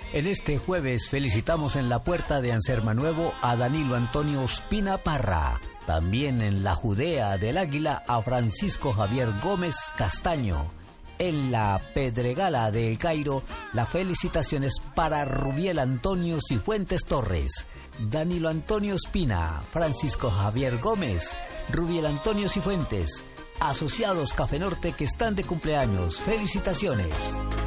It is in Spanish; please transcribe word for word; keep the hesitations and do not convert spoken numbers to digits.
En este jueves felicitamos en la puerta de Ansermanuevo a Danilo Antonio Ospina Parra. También en la Judea del Águila a Francisco Javier Gómez Castaño. En la Pedregala de El Cairo, las felicitaciones para Rubiel Antonio Cifuentes Torres, Danilo Antonio Ospina, Francisco Javier Gómez, Rubiel Antonio Cifuentes, asociados Café Norte que están de cumpleaños. Felicitaciones.